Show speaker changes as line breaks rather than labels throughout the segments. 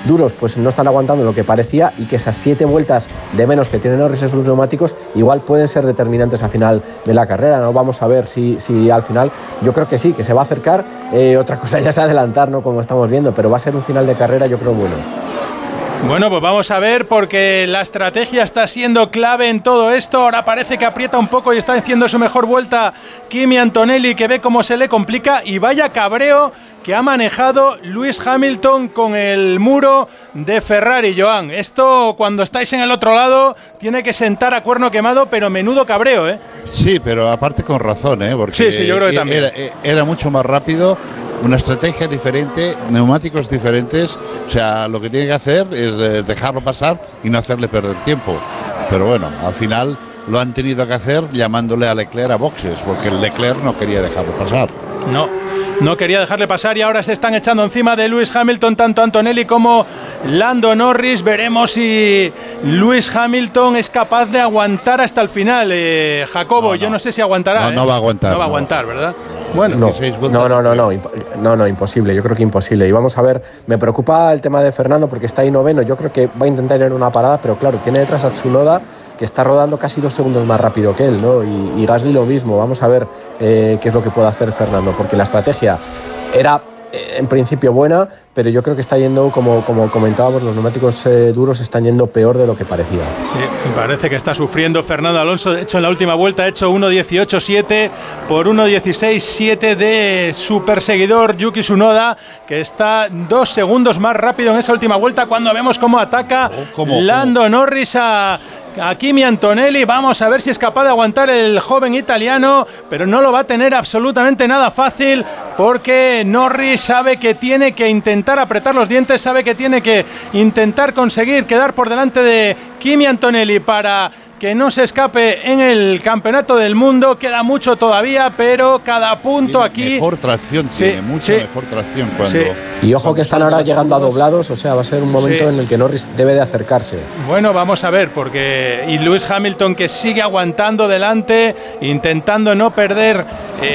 duros pues no están aguantando lo que parecía, y que esas 7 vueltas de menos que tienen Norris en sus neumáticos igual pueden ser determinantes al final de la carrera, ¿no? Vamos a ver si al final, yo creo que sí, que se va a acercar. Otra cosa ya es adelantar, ¿no? Como estamos viendo, pero va a ser un final de carrera, yo creo, bueno.
Bueno, pues vamos a ver, porque la estrategia está siendo clave en todo esto. Ahora parece que aprieta un poco y está haciendo su mejor vuelta Kimi Antonelli, que ve cómo se le complica, y vaya cabreo que ha manejado Lewis Hamilton con el muro de Ferrari, Joan. Esto, cuando estáis en el otro lado, tiene que sentar a cuerno quemado, pero menudo cabreo, ¿eh?
Sí, pero aparte con razón, porque
sí, yo creo que también.
Era mucho más rápido, una estrategia diferente, neumáticos diferentes. O sea, lo que tiene que hacer es dejarlo pasar y no hacerle perder tiempo. Pero bueno, al final lo han tenido que hacer llamándole a Leclerc a boxes, porque el Leclerc no quería dejarlo pasar. No quería dejarle pasar, y ahora se están echando encima de Lewis Hamilton tanto Antonelli como Lando Norris. Veremos si Lewis Hamilton es capaz de aguantar hasta el final. Jacobo, yo no sé si aguantará. No va a aguantar.
No va a aguantar, ¿verdad? Bueno,
no, imposible, yo creo que imposible. Y vamos a ver, me preocupa el tema de Fernando, porque está ahí noveno. Yo creo que va a intentar ir en una parada, pero claro, tiene detrás a Tsunoda, que está rodando casi 2 segundos más rápido que él, ¿no? Y Gasly lo mismo. Vamos a ver qué es lo que puede hacer Fernando, porque la estrategia era en principio buena, pero yo creo que está yendo, como comentábamos, los neumáticos duros están yendo peor de lo que parecía.
Sí, parece que está sufriendo Fernando Alonso. De hecho, en la última vuelta ha hecho 1.18.7 por 1.16.7 de su perseguidor Yuki Tsunoda, que está 2 segundos más rápido en esa última vuelta, cuando vemos cómo ataca Lando Norris a Kimi Antonelli. Vamos a ver si es capaz de aguantar el joven italiano, pero no lo va a tener absolutamente nada fácil, porque Norris sabe que tiene que intentar apretar los dientes, sabe que tiene que intentar conseguir quedar por delante de Kimi Antonelli para que no se escape en el campeonato del mundo. Queda mucho todavía, pero cada punto tiene aquí
mejor tracción, tiene mucha mejor tracción cuando.
Y ojo que están ahora llegando a doblados, o sea, va a ser un momento en el que Norris debe de acercarse.
Bueno, vamos a ver, porque y Lewis Hamilton, que sigue aguantando delante, intentando no perder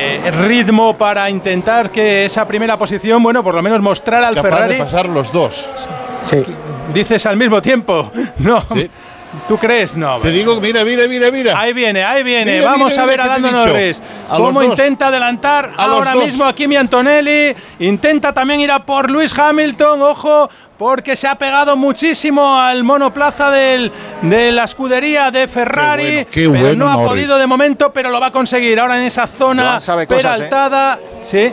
ritmo para intentar que esa primera posición, bueno, por lo menos mostrar al Ferrari.
Capaz de pasar los dos.
Sí.
Dices al mismo tiempo. No. Sí. ¿Tú crees? No.
Te digo, mira.
Ahí viene. Vamos a ver a Lando Norris cómo intenta adelantar ahora mismo a Kimi Antonelli. Intenta también ir a por Lewis Hamilton. Ojo, porque se ha pegado muchísimo al monoplaza de la escudería de Ferrari.
Qué bueno,
no ha
Norris.
podido de momento, pero lo va a conseguir ahora en esa zona peraltada. Sí.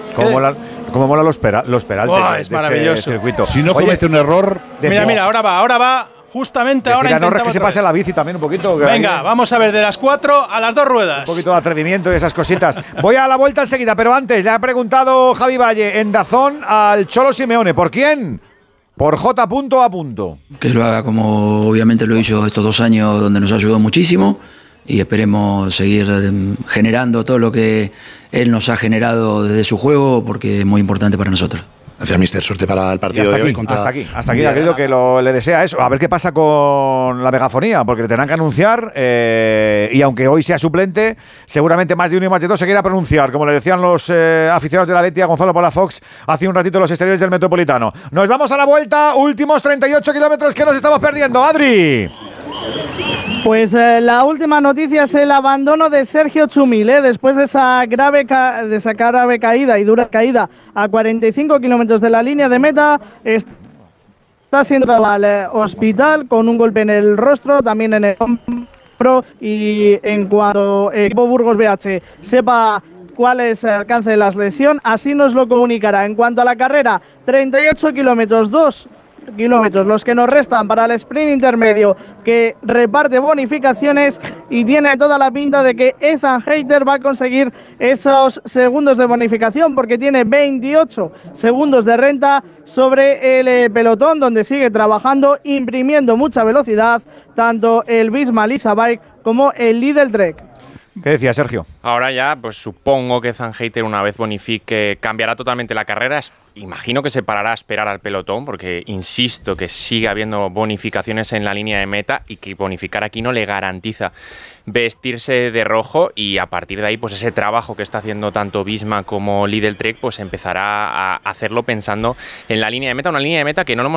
Como mola los peraltes.
Es maravilloso.
Este circuito.
Si no comete un error.
Mira, ahora va. Justamente ahora
Norris que se pase la bici también un poquito.
Venga, vamos a ver, de las 4 a las 2 ruedas.
Un poquito de atrevimiento y esas cositas. Voy a la vuelta enseguida, pero antes le ha preguntado Javi Valle en DAZN al Cholo Simeone. ¿Por quién? Por J. A.
Que lo haga como obviamente lo hizo estos 2 años, donde nos ayudó muchísimo, y esperemos seguir generando todo lo que él nos ha generado desde su juego, porque es muy importante para nosotros.
Gracias, mister. Suerte para el partido de hoy.
Hasta aquí, ha querido que le desea eso. A ver qué pasa con la megafonía, porque le tendrán que anunciar, y aunque hoy sea suplente, seguramente más de uno y más de dos se quiera pronunciar, como le decían los aficionados de la Athletic a Gonzalo Palafox hace un ratito en los exteriores del Metropolitano. Nos vamos a la vuelta, últimos 38 kilómetros que nos estamos perdiendo. Adri.
Pues la última noticia es el abandono de Sergio Txumil, después de esa grave caída y dura caída a 45 kilómetros de la línea de meta. Está siendo llevado al hospital con un golpe en el rostro, también en el hombro, y en cuanto el equipo Burgos BH sepa cuál es el alcance de la lesión, así nos lo comunicará. En cuanto a la carrera, 38 kilómetros, 2 kilómetros los que nos restan para el sprint intermedio, que reparte bonificaciones, y tiene toda la pinta de que Ethan Hayter va a conseguir esos segundos de bonificación, porque tiene 28 segundos de renta sobre el pelotón, donde sigue trabajando, imprimiendo mucha velocidad, tanto el Visma Lease Bike como el Lidl Trek.
¿Qué decía Sergio?
Ahora ya, pues supongo que Ethan Hayter, una vez bonifique, cambiará totalmente la carrera. Imagino que se parará a esperar al pelotón, porque insisto que sigue habiendo bonificaciones en la línea de meta, y que bonificar aquí no le garantiza vestirse de rojo, y a partir de ahí, pues ese trabajo que está haciendo tanto Visma como Lidl Trek, pues empezará a hacerlo pensando en la línea de meta, una línea de meta que no lo hemos